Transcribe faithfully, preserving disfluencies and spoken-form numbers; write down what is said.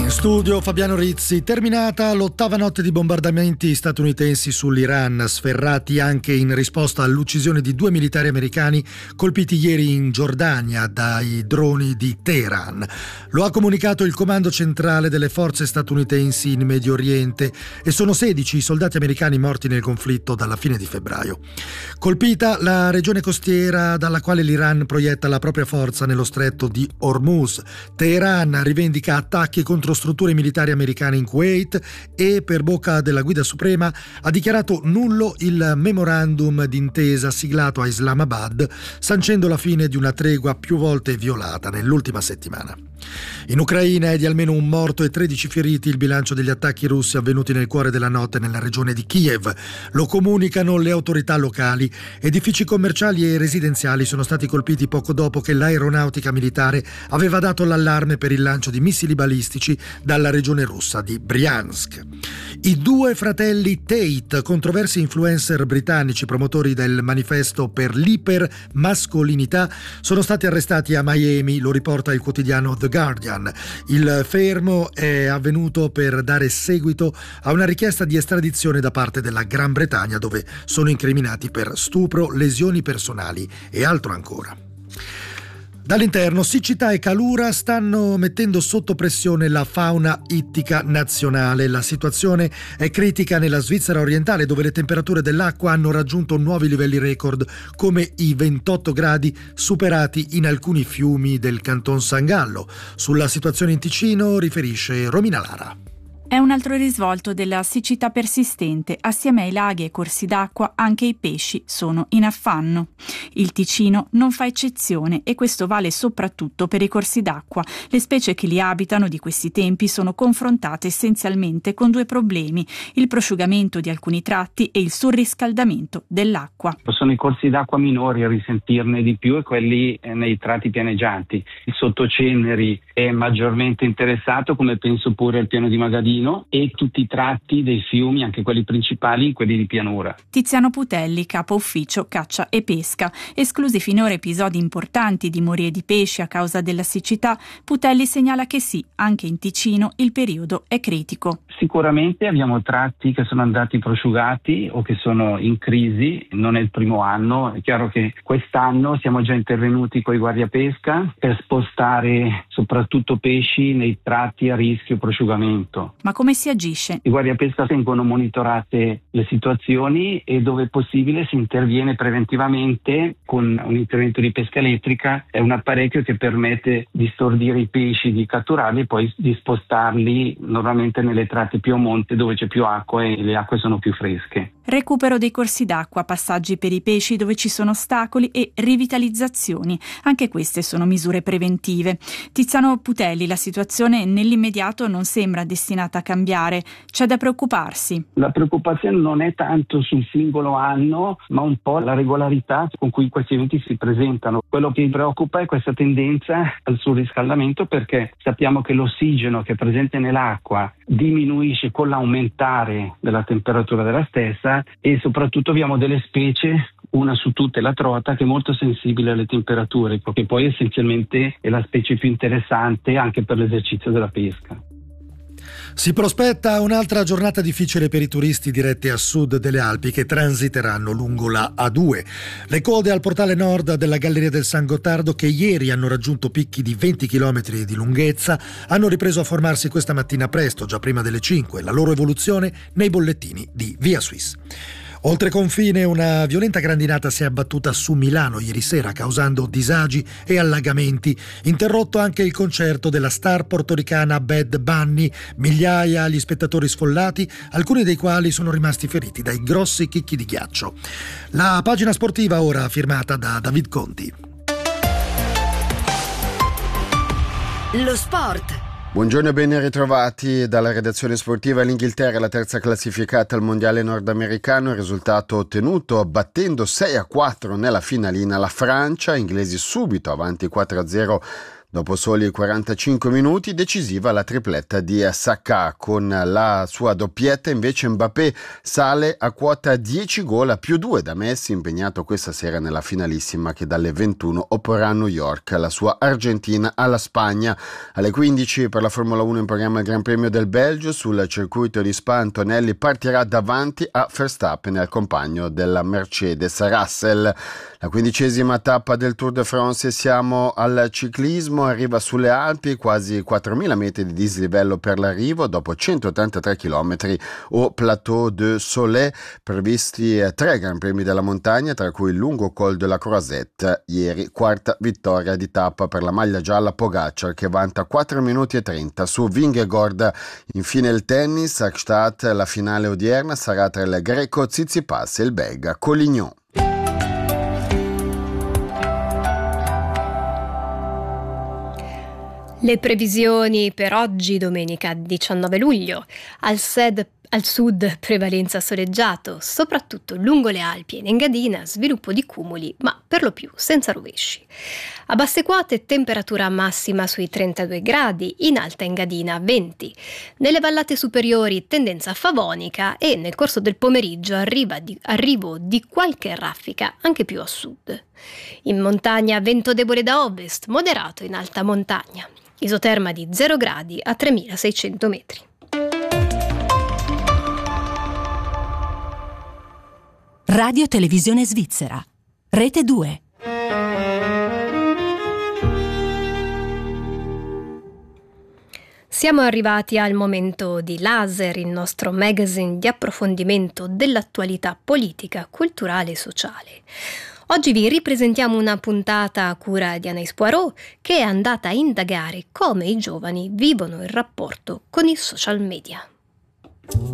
Studio Fabiano Rizzi. Terminata l'ottava notte di bombardamenti statunitensi sull'Iran, sferrati anche in risposta all'uccisione di due militari americani colpiti ieri in Giordania dai droni di Teheran. Lo ha comunicato il comando centrale delle forze statunitensi in Medio Oriente e sono sedici i soldati americani morti nel conflitto dalla fine di febbraio. Colpita la regione costiera dalla quale l'Iran proietta la propria forza nello stretto di Hormuz. Teheran rivendica attacchi contro strutture militari americane in Kuwait e, per bocca della guida suprema, ha dichiarato nullo il memorandum d'intesa siglato a Islamabad, sancendo la fine di una tregua più volte violata nell'ultima settimana. In Ucraina è di almeno un morto e tredici feriti il bilancio degli attacchi russi avvenuti nel cuore della notte nella regione di Kiev. Lo comunicano le autorità locali. Edifici commerciali e residenziali sono stati colpiti poco dopo che l'aeronautica militare aveva dato l'allarme per il lancio di missili balistici dalla regione russa di Bryansk. I due fratelli Tate, controversi influencer britannici promotori del manifesto per l'ipermascolinità, sono stati arrestati a Miami, lo riporta il quotidiano The Guardian. Il fermo è avvenuto per dare seguito a una richiesta di estradizione da parte della Gran Bretagna, dove sono incriminati per stupro, lesioni personali e altro ancora. Dall'interno, siccità e calura stanno mettendo sotto pressione la fauna ittica nazionale. La situazione è critica nella Svizzera orientale, dove le temperature dell'acqua hanno raggiunto nuovi livelli record, come i ventotto gradi superati in alcuni fiumi del Canton San Gallo. Sulla situazione in Ticino riferisce Romina Lara. È un altro risvolto della siccità persistente. Assieme ai laghi e corsi d'acqua, anche i pesci sono in affanno. Il Ticino non fa eccezione e questo vale soprattutto per i corsi d'acqua. Le specie che li abitano di questi tempi sono confrontate essenzialmente con due problemi: il prosciugamento di alcuni tratti e il surriscaldamento dell'acqua. Sono i corsi d'acqua minori a risentirne di più e quelli nei tratti pianeggianti. Il Sottoceneri è maggiormente interessato, come penso pure il piano di Magadino, e tutti i tratti dei fiumi, anche quelli principali, quelli di pianura. Tiziano Putelli, capo ufficio caccia e pesca. Esclusi finora episodi importanti di morie di pesci a causa della siccità, Putelli segnala che sì, anche in Ticino il periodo è critico. Sicuramente abbiamo tratti che sono andati prosciugati o che sono in crisi, non è il primo anno. È chiaro che quest'anno siamo già intervenuti con i guardiapesca per spostare soprattutto pesci nei tratti a rischio prosciugamento. Ma come si agisce? I guardiapesca tengono monitorate le situazioni e dove possibile si interviene preventivamente con un intervento di pesca elettrica. È un apparecchio che permette di stordire i pesci, di catturarli e poi di spostarli normalmente nelle tratte più a monte dove c'è più acqua e le acque sono più fresche. Recupero dei corsi d'acqua, passaggi per i pesci dove ci sono ostacoli e rivitalizzazioni. Anche queste sono misure preventive. Tiziano Putelli, la situazione nell'immediato non sembra destinata a cambiare. C'è da preoccuparsi. La preoccupazione non è tanto sul singolo anno, ma un po' la regolarità con cui questi eventi si presentano. Quello che mi preoccupa è questa tendenza al surriscaldamento, perché sappiamo che l'ossigeno che è presente nell'acqua diminuisce con l'aumentare della temperatura della stessa e soprattutto abbiamo delle specie, una su tutte la trota, che è molto sensibile alle temperature, che poi essenzialmente è la specie più interessante anche per l'esercizio della pesca. Si prospetta un'altra giornata difficile per i turisti diretti a sud delle Alpi che transiteranno lungo la A due. Le code al portale nord della Galleria del San Gottardo, che ieri hanno raggiunto picchi di venti chilometri di lunghezza, hanno ripreso a formarsi questa mattina presto, già prima delle cinque. La loro evoluzione nei bollettini di Via Suisse. Oltre confine, una violenta grandinata si è abbattuta su Milano ieri sera, causando disagi e allagamenti. Interrotto anche il concerto della star portoricana Bad Bunny, migliaia gli spettatori sfollati, alcuni dei quali sono rimasti feriti dai grossi chicchi di ghiaccio. La pagina sportiva ora firmata da David Conti. Lo sport. Buongiorno e ben ritrovati dalla redazione sportiva. L'Inghilterra è la terza classificata al mondiale nordamericano, il risultato ottenuto battendo sei a quattro nella finalina la Francia, inglesi subito avanti quattro a zero Dopo soli quarantacinque minuti decisiva la tripletta di Saka. Con la sua doppietta invece Mbappé sale a quota dieci gol a più due da Messi, impegnato questa sera nella finalissima che dalle ventuno opporrà a New York la sua Argentina alla Spagna. Alle quindici per la Formula uno in programma il Gran Premio del Belgio. Sul circuito di Spa Antonelli partirà davanti a Verstappen e al compagno della Mercedes Russell. La quindicesima tappa del Tour de France e siamo al ciclismo, arriva sulle Alpi, quasi quattromila metri di dislivello per l'arrivo dopo centottantatré chilometri au Plateau de Soleil, previsti tre Gran Premi della montagna, tra cui il lungo Col de la Croisette. Ieri quarta vittoria di tappa per la maglia gialla Pogacar che vanta quattro minuti e trenta su Vingegaard. Infine il tennis, a Gstaad la finale odierna sarà tra il greco Tsitsipas e il belga Collignon. Le previsioni per oggi, domenica diciannove luglio, al, sed, al sud prevalenza soleggiato, soprattutto lungo le Alpi e in Engadina, sviluppo di cumuli, ma per lo più senza rovesci. A basse quote temperatura massima sui trentadue gradi, in alta Engadina venti. Nelle vallate superiori tendenza favonica e nel corso del pomeriggio arriva di, arrivo di qualche raffica anche più a sud. In montagna vento debole da ovest, moderato in alta montagna. Isoterma di zero gradi a tremilaseicento metri. Radio Televisione Svizzera. Rete due. Siamo arrivati al momento di Laser, il nostro magazine di approfondimento dell'attualità politica, culturale e sociale. Oggi vi ripresentiamo una puntata a cura di Anaïs Poirot che è andata a indagare come i giovani vivono il rapporto con i social media.